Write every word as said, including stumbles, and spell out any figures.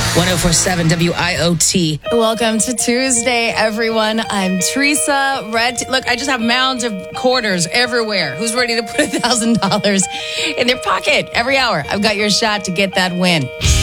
ten forty-seven W I O T. Welcome to Tuesday, everyone. I'm Teresa. Red. T- Look, I just have mounds of quarters everywhere. Who's ready to put one thousand dollars in their pocket every hour? I've got your shot to get that win.